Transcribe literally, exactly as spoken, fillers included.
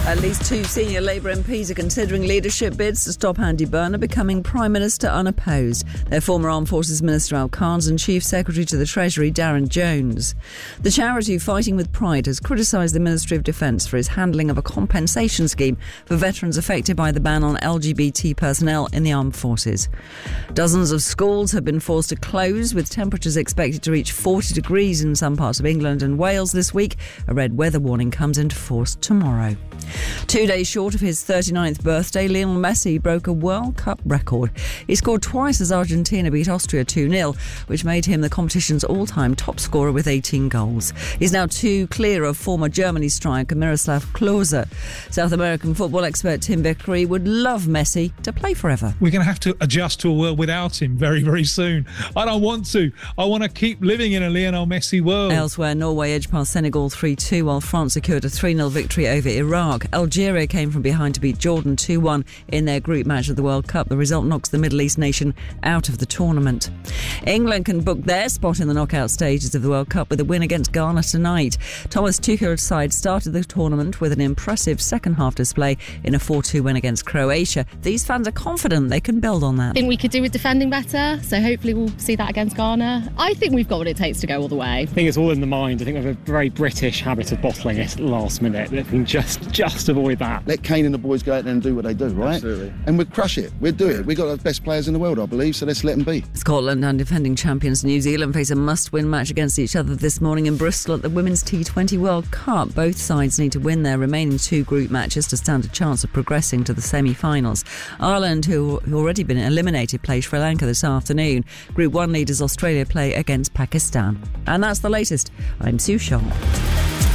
At least two senior Labour M Ps are considering leadership bids to stop Andy Burnham becoming Prime Minister unopposed. Their former Armed Forces Minister Al Khan's and Chief Secretary to the Treasury Darren Jones. The charity Fighting with Pride has criticised the Ministry of Defence for its handling of a compensation scheme for veterans affected by the ban on L G B T personnel in the armed forces. Dozens of schools have been forced to close, with temperatures expected to reach forty degrees in some parts of England and Wales this week. A red weather warning comes into force tomorrow. Two days short of his thirty-ninth birthday, Lionel Messi broke a World Cup record. He scored twice as Argentina beat Austria two nil, which made him the competition's all-time top scorer with eighteen goals. He's now two clear of former Germany striker Miroslav Klose. South American football expert Tim Vickery would love Messi to play forever. We're going to have to adjust to a world without him very, very soon. I don't want to. I want to keep living in a Lionel Messi world. Elsewhere, Norway edged past Senegal three two, while France secured a three nil victory over Iraq. Algeria came from behind to beat Jordan two one in their group match of the World Cup. The result knocks the Middle East nation out of the tournament. England can book their spot in the knockout stages of the World Cup with a win against Ghana tonight. Thomas Tuchel's side started the tournament with an impressive second-half display in a four two win against Croatia. These fans are confident they can build on that. I think we could do with defending better, so hopefully we'll see that against Ghana. I think we've got what it takes to go all the way. I think it's all in the mind. I think we have a very British habit of bottling it at the last minute. If we can just, just avoid that. Let Kane and the boys go out there and do what they do, right? Absolutely. And we'll crush it. We'll do it. We've got the best players in the world, I believe, so let's let them be. Scotland and defending champions New Zealand face a must-win match against each other this morning in Bristol at the Women's T twenty World Cup. Both sides need to win their remaining two group matches to stand a chance of progressing to the semi-finals. Ireland, who have already been eliminated, play Sri Lanka this afternoon. Group one leaders Australia play against Pakistan. And that's the latest. I'm Sue Shaw.